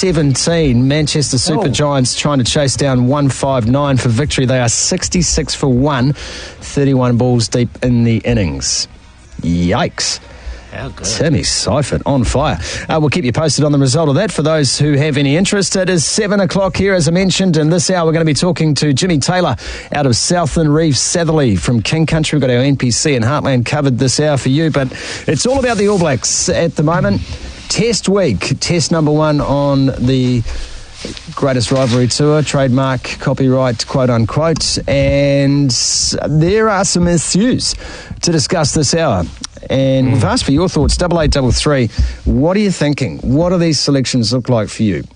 17. Manchester Super Giants trying to chase down 159 for victory. They are 66 for 1, 31 balls deep in the innings. Yikes. How good. Timmy Seifert on fire. We'll keep you posted on the result of that for those who have any interest. It is 7 o'clock here, as I mentioned, and this hour we're going to be talking to Jimmy Taylor out of Southland Reef Satherley from King Country. We've got our NPC and Heartland covered this hour for you, but it's all about the All Blacks at the moment. Test week, test number 1 on the Greatest Rivalry Tour, trademark, copyright, quote unquote, and there are some issues to discuss this hour. And we've asked for your thoughts, 8833. What are you thinking? What do these selections look like for you?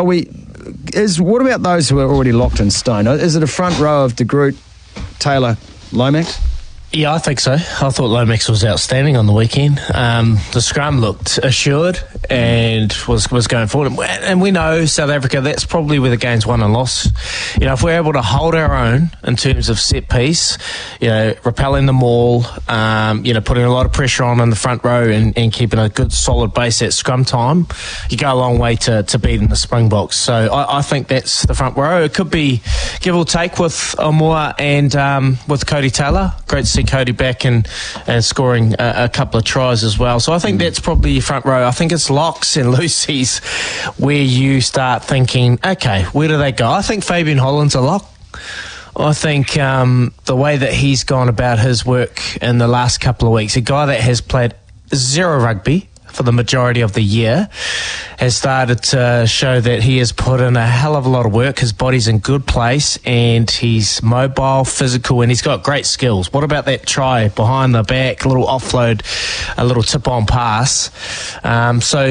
What about those who are already locked in stone? Is it a front row of De Groot, Taylor, Lomax? Yeah, I think so. I thought Lomax was outstanding on the weekend. The scrum looked assured and was going forward. And we know South Africa, that's probably where the game's won and lost. You know, if we're able to hold our own in terms of set piece, you know, repelling the maul, putting a lot of pressure on in the front row and keeping a good solid base at scrum time, you go a long way to beating the Springboks. So I think that's the front row. It could be give or take with Omua and with Cody Taylor. Great to see Cody back and scoring a couple of tries as well. So I think that's probably your front row. I think it's locks and loosies where you start thinking, okay, where do they go? I think Fabian Holland's a lock. I think the way that he's gone about his work in the last couple of weeks, a guy that has played zero rugby for the majority of the year, has started to show that he has put in a hell of a lot of work. His body's in good place and he's mobile, physical, and he's got great skills. What about that try behind the back, a little offload, a little tip-on pass? So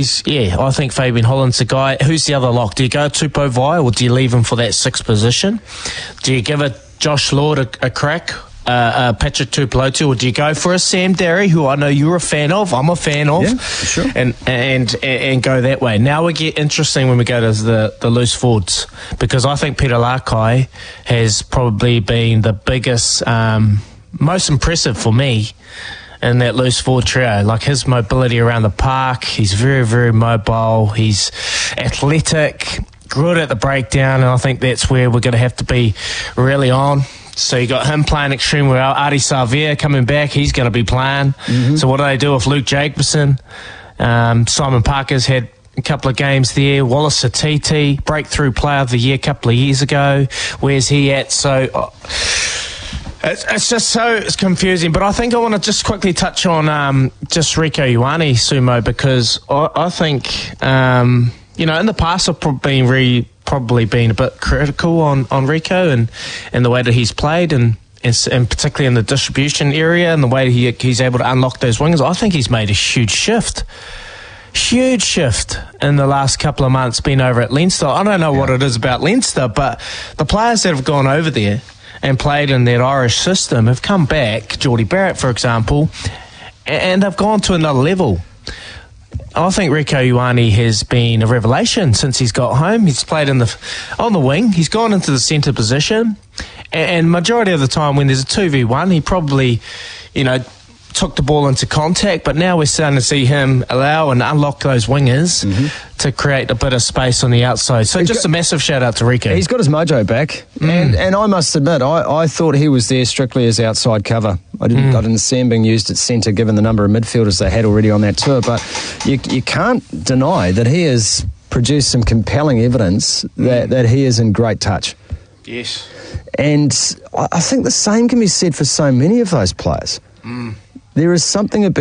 I think Fabian Holland's the guy. Who's the other lock? Do you go Tupou Vai or do you leave him for that 6th position? Do you give it Josh Lord a crack? Patrick Tuipulotu, or do you go for a Sam Derry, who I know you're a fan of, I'm a fan of, yeah, for sure. and go that way? Now we get interesting when we go to the loose forwards, because I think Peter Lakai has probably been the biggest, most impressive for me in that loose forward trio. Like his mobility around the park, he's very, very mobile, he's athletic, good at the breakdown, and I think that's where we're going to have to be really on. So you got him playing extremely well. Adi Savia coming back, he's going to be playing. Mm-hmm. So what do they do with Luke Jacobson? Simon Parker's had a couple of games there. Wallace Satiti, breakthrough player of the year a couple of years ago. Where's he at? So it's just so confusing. But I think I want to just quickly touch on just Rieko Ioane, Sumo, because I think, in the past I've probably been a bit critical on Rieko and the way that he's played and particularly in the distribution area and the way he's able to unlock those wingers. I think he's made a huge shift in the last couple of months being over at Leinster. I don't know what it is about Leinster, but the players that have gone over there and played in that Irish system have come back, Geordie Barrett for example, and they've gone to another level. I think Rieko Ioane has been a revelation since he's got home. He's played on the wing. He's gone into the centre position. And majority of the time when there's a 2v1, he probably, took the ball into contact. But now we're starting to see him allow and unlock those wingers to create a bit of space on the outside. So a massive shout out to Rieko. He's got his mojo back. And I must admit, I thought he was there strictly as outside cover. I didn't see him being used at centre given the number of midfielders they had already on that tour. But you can't deny that he has produced some compelling evidence that he is in great touch. Yes. And I think the same can be said for so many of those players. There is something about